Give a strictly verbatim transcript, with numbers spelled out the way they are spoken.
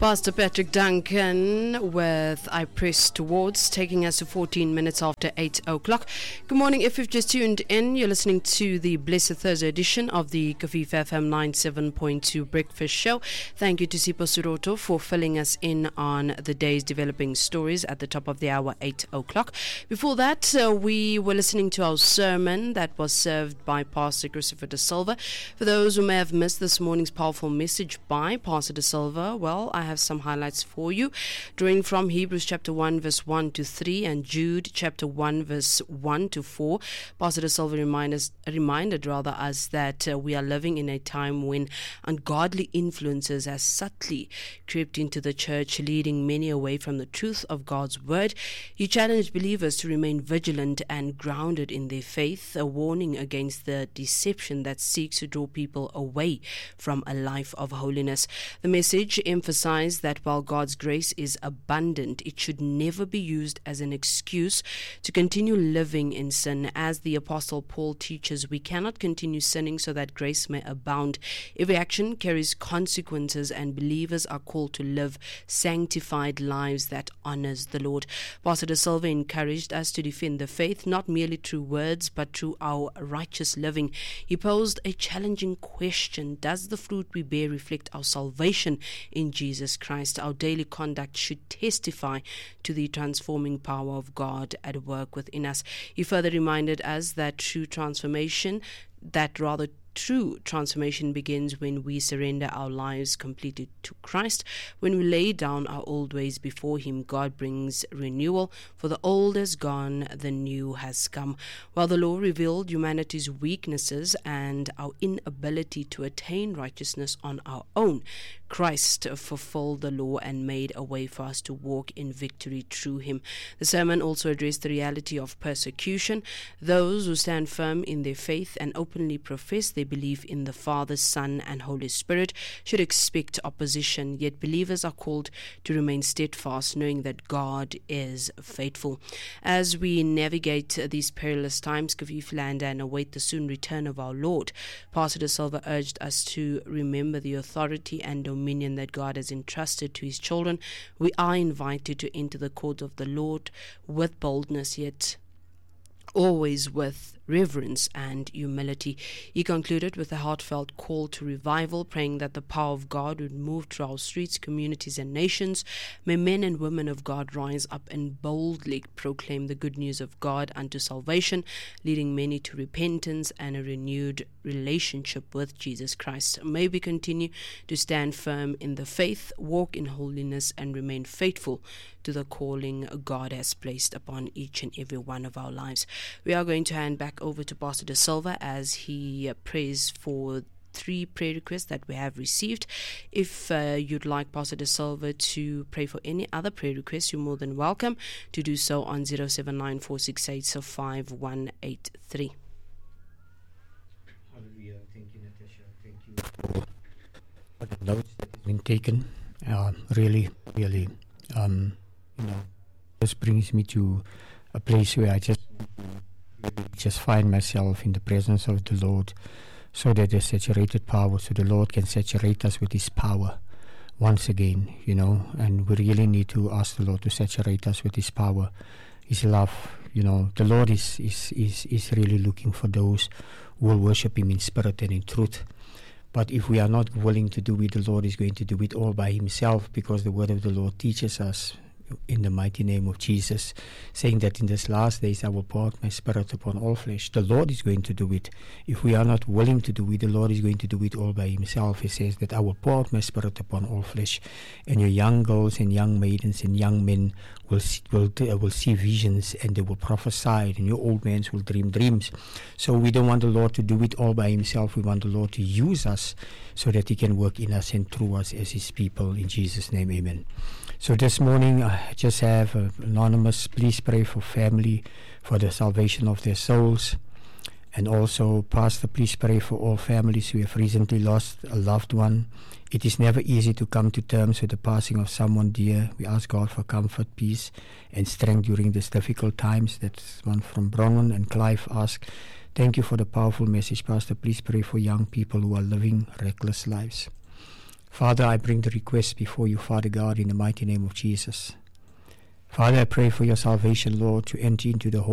Pastor Patrick Duncan with I Press Towards, taking us to fourteen minutes after eight o'clock. Good morning. If you've just tuned in, you're listening to the Blessed Thursday edition of the Kofifa F M ninety-seven point two Breakfast Show. Thank you to Sipho Suroto for filling us in on the day's developing stories at the top of the hour, eight o'clock. Before that, uh, we were listening to our sermon that was served by Pastor Christopher De Silva. For those who may have missed this morning's powerful message by Pastor De Silva, well, I have some highlights for you. Drawing from Hebrews chapter one verse one to three and Jude chapter one verse one to four, Pastor De Silva remind us, reminded rather us that uh, we are living in a time when ungodly influences has subtly crept into the church, leading many away from the truth of God's word. He challenged believers to remain vigilant and grounded in their faith, a warning against the deception that seeks to draw people away from a life of holiness. The message emphasized that while God's grace is abundant, it should never be used as an excuse to continue living in sin. As the Apostle Paul teaches, we cannot continue sinning so that grace may abound. Every action carries consequences, and believers are called to live sanctified lives that honors the Lord. Pastor De Silva encouraged us to defend the faith, not merely through words, but through our righteous living. He posed a challenging question: does the fruit we bear reflect our salvation in Jesus Christ? Our daily conduct should testify to the transforming power of God at work within us. He further reminded us that true transformation, that rather True transformation begins when we surrender our lives completely to Christ. When we lay down our old ways before Him, God brings renewal. For the old is gone, the new has come. While the law revealed humanity's weaknesses and our inability to attain righteousness on our own, Christ fulfilled the law and made a way for us to walk in victory through Him. The sermon also addressed the reality of persecution. Those who stand firm in their faith and openly profess their belief in the Father, Son, and Holy Spirit should expect opposition, yet believers are called to remain steadfast, knowing that God is faithful. As we navigate these perilous times, Kofifa and await the soon return of our Lord, Pastor De Silva urged us to remember the authority and dominion that God has entrusted to His children. We are invited to enter the court of the Lord with boldness, yet always with reverence and humility. He concluded with a heartfelt call to revival, praying that the power of God would move through our streets, communities, and nations. May men and women of God rise up and boldly proclaim the good news of God unto salvation, leading many to repentance and a renewed relationship with Jesus Christ. May we continue to stand firm in the faith, walk in holiness, and remain faithful to the calling God has placed upon each and every one of our lives. We are going to hand back over to Pastor De Silva as he uh, prays for three prayer requests that we have received. If uh, you'd like Pastor De Silva to pray for any other prayer requests, you're more than welcome to do so on zero seven nine four six eight five one eight three. Hallelujah. Thank you, Natasha. Thank you for the notes that have been taken. Uh, really, really, um, you know, this brings me to a place where I just just find myself in the presence of the Lord, so that the saturated power, so the Lord can saturate us with His power once again, you know, and we really need to ask the Lord to saturate us with His power, His love. You know, the Lord is, is, is, is really looking for those who will worship Him in spirit and in truth. But if we are not willing to do it, the Lord is going to do it all by Himself, because the word of the Lord teaches us in the mighty name of Jesus, saying that in this last days I will pour out my spirit upon all flesh. The Lord is going to do it. If we are not willing to do it, the Lord is going to do it all by Himself. He says that I will pour out my spirit upon all flesh, and your young girls and young maidens and young men will see, will, uh, will see visions, and they will prophesy, and your old men will dream dreams. So we don't want the Lord to do it all by Himself. We want the Lord to use us so that He can work in us and through us as His people. In Jesus' name, amen. So this morning I just have uh, anonymous, please pray for family, for the salvation of their souls. And also, Pastor, please pray for all families who have recently lost a loved one. It is never easy to come to terms with the passing of someone dear. We ask God for comfort, peace, and strength during these difficult times. That's one from Bronwyn. And Clive asked, thank you for the powerful message, Pastor. Please pray for young people who are living reckless lives. Father, I bring the request before you, Father God, in the mighty name of Jesus. Father, I pray for your salvation, Lord, to enter into the home